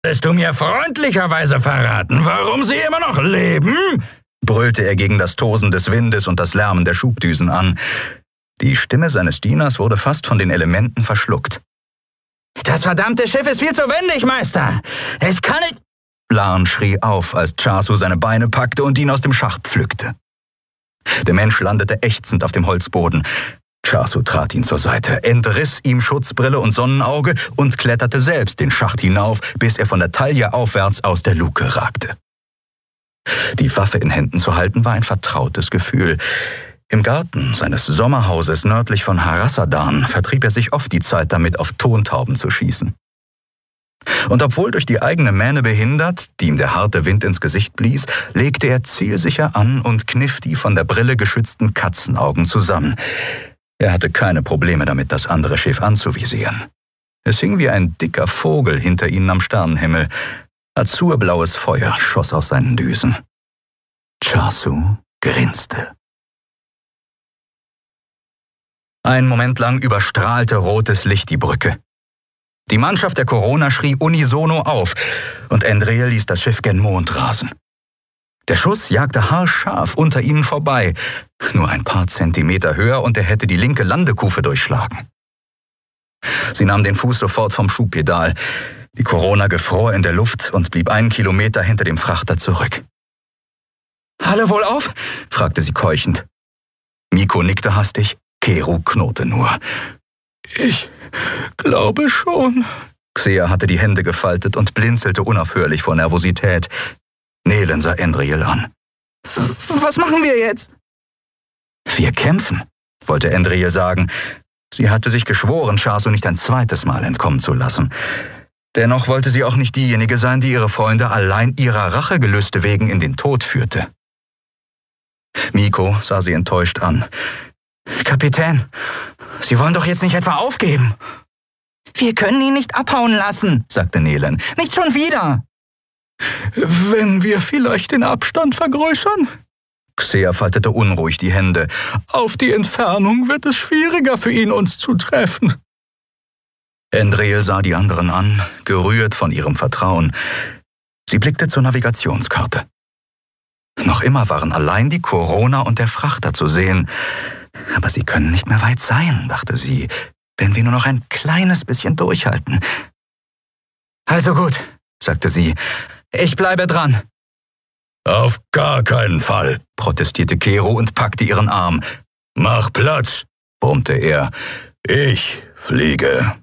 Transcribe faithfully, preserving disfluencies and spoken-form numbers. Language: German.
Willst du mir freundlicherweise verraten, warum sie immer noch leben?« brüllte er gegen das Tosen des Windes und das Lärmen der Schubdüsen an. Die Stimme seines Dieners wurde fast von den Elementen verschluckt. »Das verdammte Schiff ist viel zu windig, Meister! Ich kann nicht...« Larn schrie auf, als Chasu seine Beine packte und ihn aus dem Schacht pflückte. Der Mensch landete ächzend auf dem Holzboden. Chasu trat ihn zur Seite, entriss ihm Schutzbrille und Sonnenauge und kletterte selbst den Schacht hinauf, bis er von der Taille aufwärts aus der Luke ragte. Die Waffe in Händen zu halten war ein vertrautes Gefühl. Im Garten seines Sommerhauses nördlich von Harasadan vertrieb er sich oft die Zeit damit, auf Tontauben zu schießen. Und obwohl durch die eigene Mähne behindert, die ihm der harte Wind ins Gesicht blies, legte er zielsicher an und kniff die von der Brille geschützten Katzenaugen zusammen. Er hatte keine Probleme damit, das andere Schiff anzuvisieren. Es hing wie ein dicker Vogel hinter ihnen am Sternenhimmel. Azurblaues Feuer schoss aus seinen Düsen. Chasu grinste. Einen Moment lang überstrahlte rotes Licht die Brücke. Die Mannschaft der Corona schrie unisono auf und Endril ließ das Schiff gen Mond rasen. Der Schuss jagte haarscharf unter ihnen vorbei, nur ein paar Zentimeter höher und er hätte die linke Landekufe durchschlagen. Sie nahm den Fuß sofort vom Schubpedal. Die Corona gefror in der Luft und blieb einen Kilometer hinter dem Frachter zurück. »Alle wohl auf?« fragte sie keuchend. Mikko nickte hastig, Keru knurrte nur. »Ich glaube schon.« Xea hatte die Hände gefaltet und blinzelte unaufhörlich vor Nervosität. Nehlen sah Endril an. »Was machen wir jetzt?« »Wir kämpfen«, wollte Endril sagen. Sie hatte sich geschworen, Chasu nicht ein zweites Mal entkommen zu lassen. Dennoch wollte sie auch nicht diejenige sein, die ihre Freunde allein ihrer Rachegelüste wegen in den Tod führte. Mikko sah sie enttäuscht an. »Kapitän, Sie wollen doch jetzt nicht etwa aufgeben?« »Wir können ihn nicht abhauen lassen«, sagte Nehlen. »Nicht schon wieder!« »Wenn wir vielleicht den Abstand vergrößern?« Xea faltete unruhig die Hände. »Auf die Entfernung wird es schwieriger für ihn, uns zu treffen.« Endril sah die anderen an, gerührt von ihrem Vertrauen. Sie blickte zur Navigationskarte. Noch immer waren allein die Corona und der Frachter zu sehen. »Aber sie können nicht mehr weit sein«, dachte sie, »wenn wir nur noch ein kleines bisschen durchhalten.« »Also gut«, sagte sie, »ich bleibe dran.« »Auf gar keinen Fall«, protestierte Keru und packte ihren Arm. »Mach Platz«, brummte er, »ich fliege.«